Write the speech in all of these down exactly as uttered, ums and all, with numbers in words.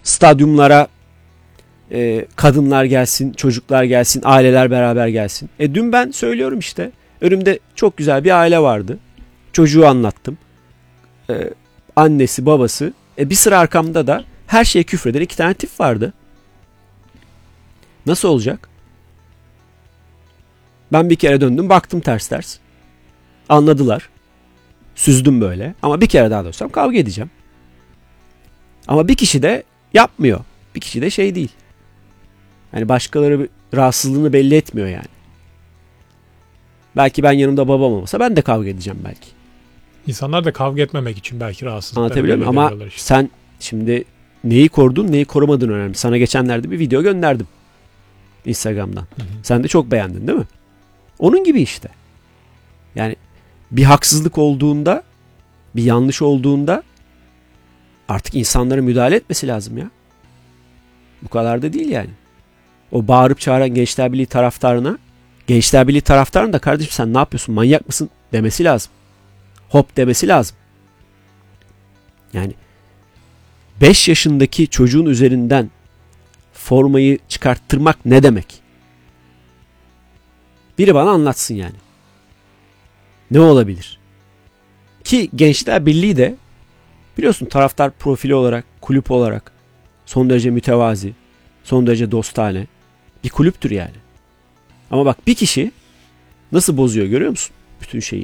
stadyumlara e, kadınlar gelsin, çocuklar gelsin, aileler beraber gelsin. E dün ben söylüyorum işte. Önümde çok güzel bir aile vardı. Çocuğu anlattım. E, annesi, babası. E bir sıra arkamda da her şeye küfreden iki tane tip vardı. Nasıl olacak? Ben bir kere döndüm, baktım ters ters. Anladılar. Süzdüm böyle. Ama bir kere daha dönsem kavga edeceğim. Ama bir kişi de yapmıyor. Bir kişi de şey değil. Yani başkaları rahatsızlığını belli etmiyor yani. Belki ben yanımda babam olmasa ben de kavga edeceğim belki. İnsanlar da kavga etmemek için belki rahatsızlıkları. Anlatabiliyor muyum? Ama işte. Sen şimdi neyi korudun, neyi korumadın önemli. Sana geçenlerde bir video gönderdim. Instagram'dan. Hı hı. Sen de çok beğendin değil mi? Onun gibi işte. Yani bir haksızlık olduğunda, bir yanlış olduğunda artık insanların müdahale etmesi lazım ya. Bu kadar da değil yani. O bağırıp çağıran Gençler Birliği taraftarına, Gençler Birliği taraftarına da kardeşim sen ne yapıyorsun, manyak mısın demesi lazım. Hop demesi lazım. Yani beş yaşındaki çocuğun üzerinden formayı çıkarttırmak ne demek? Biri bana anlatsın yani. Ne olabilir? Ki Gençler Birliği de biliyorsun taraftar profili olarak, kulüp olarak son derece mütevazi, son derece dostane bir kulüptür yani. Ama bak bir kişi nasıl bozuyor görüyor musun? Bütün şeyi.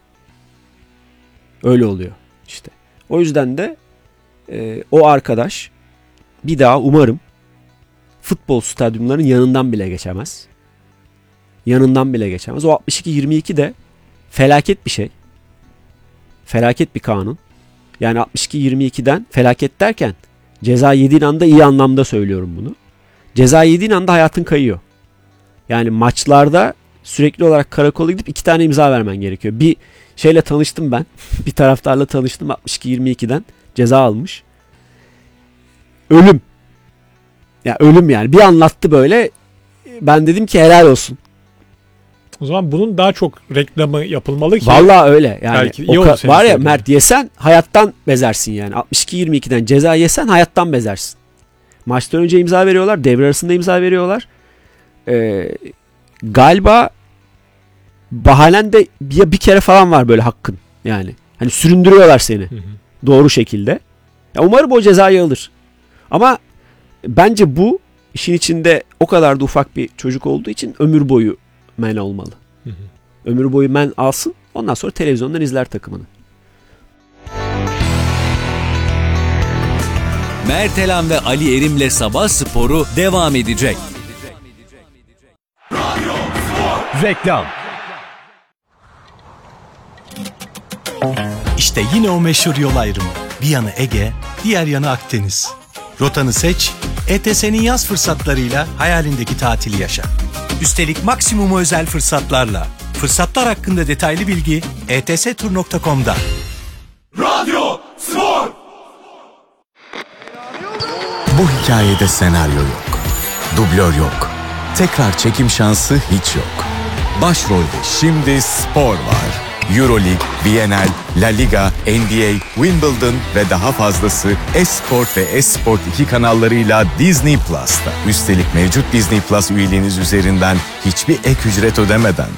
Öyle oluyor işte. O yüzden de e, o arkadaş bir daha umarım futbol stadyumlarının yanından bile geçemez. Yanından bile geçemez. O altmış iki yirmi iki de felaket bir şey. Felaket bir kanun. Yani altmış iki yirmi ikiden felaket derken ceza yediğin anda iyi anlamda söylüyorum bunu. Ceza yediğin anda hayatın kayıyor. Yani maçlarda sürekli olarak karakola gidip iki tane imza vermen gerekiyor. Bir şeyle tanıştım ben. Bir taraftarla tanıştım altmış iki yirmi ikiden. Ceza almış. Ölüm. Ya ölüm yani. Bir anlattı böyle. Ben dedim ki helal olsun. O zaman bunun daha çok reklamı yapılmalı ki. Vallahi öyle. Yani belki o iyi ka- var ya Mert yesen hayattan bezersin yani. altmış iki yirmi ikiden ceza yesen hayattan bezersin. Maçtan önce imza veriyorlar. Devre arasında imza veriyorlar. Ee, galiba bahanen de ya bir kere falan var böyle hakkın. Yani hani süründürüyorlar seni. Hı hı. Doğru şekilde. Ya umarım o cezayı alır. Ama bence bu işin içinde o kadar da ufak bir çocuk olduğu için ömür boyu men olmalı. Hı hı. Ömür boyu men alsın. Ondan sonra televizyondan izler takımını. Mert Elan ve Ali Erim'le Sabah Sporu devam edecek. Reklam. İşte yine o meşhur yol ayrımı. Bir yanı Ege, diğer yanı Akdeniz. Rotanı seç, E T S'nin yaz fırsatlarıyla hayalindeki tatili yaşa. Üstelik maksimum özel fırsatlarla. Fırsatlar hakkında detaylı bilgi e t s tur nokta com'da. Radyo Spor. Bu hikayede senaryo yok. Dublör yok. Tekrar çekim şansı hiç yok. Başrolde şimdi spor var. Euroleague, B N L, La Liga, N B A, Wimbledon ve daha fazlası Esport ve Esport iki kanallarıyla Disney Plus'ta. Üstelik mevcut Disney Plus üyeliğiniz üzerinden hiçbir ek ücret ödemeden.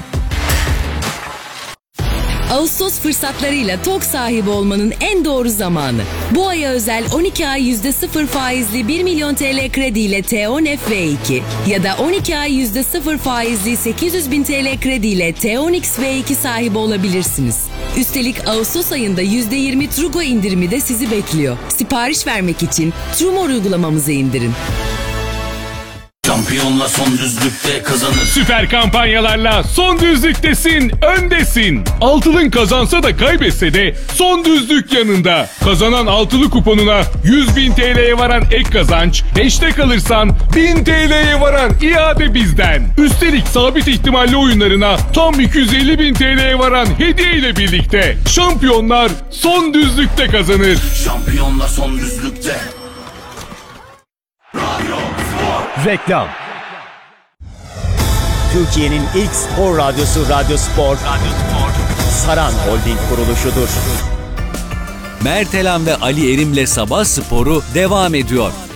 Ağustos fırsatlarıyla TOG sahibi olmanın en doğru zamanı. Bu aya özel on iki ay yüzde sıfır faizli bir milyon T L krediyle T on F V iki ya da on iki ay yüzde sıfır faizli sekiz yüz bin T L krediyle T on X V iki sahibi olabilirsiniz. Üstelik Ağustos ayında yüzde yirmi Trugo indirimi de sizi bekliyor. Sipariş vermek için Trumor uygulamamızı indirin. Şampiyonla son düzlükte kazanır. Süper kampanyalarla son düzlüktesin, öndesin. Altılın kazansa da kaybetse de son düzlük yanında. Kazanan altılı kuponuna yüz bin T L'ye varan ek kazanç, beşte kalırsan bin T L'ye varan iade bizden. Üstelik sabit ihtimalli oyunlarına tam iki yüz elli bin T L'ye varan hediye ile birlikte. Şampiyonlar son düzlükte kazanır. Şampiyonlar son düzlükte. Radyo Spor. Reklam. Türkiye'nin ilk spor radyosu Radyo Spor. Radyo Spor. Saran Holding kuruluşudur. Mert Elan ve Ali Erim'le Sabah Sporu devam ediyor.